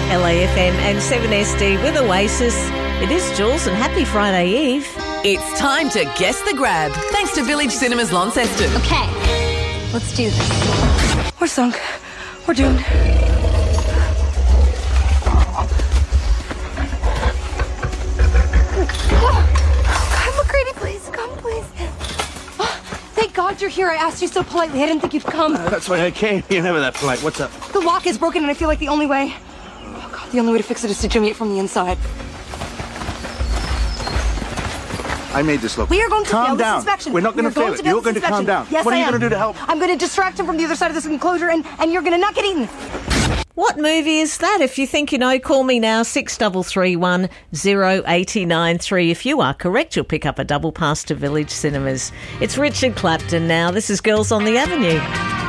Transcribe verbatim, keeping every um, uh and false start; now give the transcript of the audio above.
L A F M and seven S D with Oasis. It is Jules and happy Friday Eve. It's time to guess the grab, thanks to Village Cinemas Launceston. Okay, let's do this. We're sunk. We're doomed. God, McCready, please come, please. Oh, thank God you're here. I asked you so politely. I didn't think you'd come. Uh, that's why I came. You're never that polite. What's up? The lock is broken, and I feel like the only way. Oh God, the only way to fix it is to jimmy it from the inside. I made this look. We are going to calm fail down. this inspection. We're not going to fail it. You're going to calm down. Yes, what are I you am. going to do to help? I'm going to distract him from the other side of this enclosure, and, and you're going to not get eaten. What movie is that? If you think you know, call me now, six three three one, zero eight nine three. If you are correct, you'll pick up a double pass to Village Cinemas. It's Richard Clapton now. This is Girls on the Avenue.